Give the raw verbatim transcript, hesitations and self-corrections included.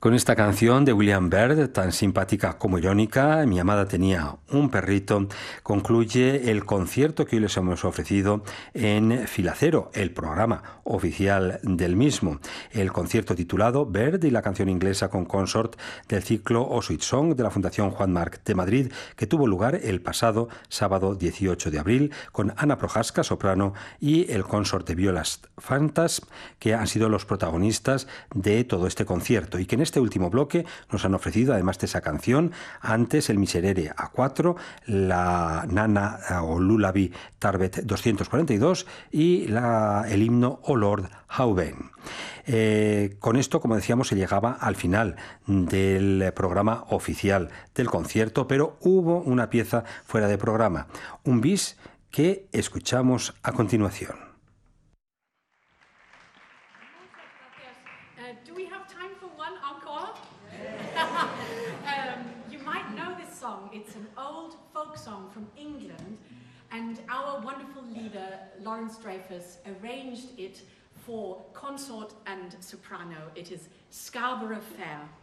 Con esta canción de William Byrd, tan simpática como irónica, Mi amada tenía un perrito, concluye el concierto que hoy les hemos ofrecido en Fila Cero, el programa oficial del mismo. El concierto titulado Byrd y la canción inglesa con consort del ciclo O Sweet Song de la Fundación Juan Marc de Madrid, que tuvo lugar el pasado sábado dieciocho de abril, con Ana Prohaska, soprano, y el consort de violas Fantas, que han sido los protagonistas de todo este concierto, y que en este último bloque nos han ofrecido, además de esa canción, antes el Miserere A cuatro, la Nana o Lullaby Tarbet doscientos cuarenta y dos y la, el himno O Lord How Ben. Eh, con esto, como decíamos, se llegaba al final del programa oficial del concierto, pero hubo una pieza fuera de programa, un bis que escuchamos a continuación. It's an old folk song from England, and our wonderful leader, Lawrence Dreyfus, arranged it for consort and soprano. It is Scarborough Fair.